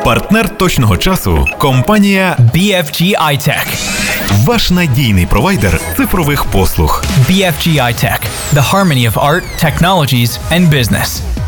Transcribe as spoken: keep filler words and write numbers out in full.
Партнер точного часу – компанія бі еф джі iTech. Ваш надійний провайдер цифрових послуг. бі еф джі iTech. The harmony of art, technologies and business.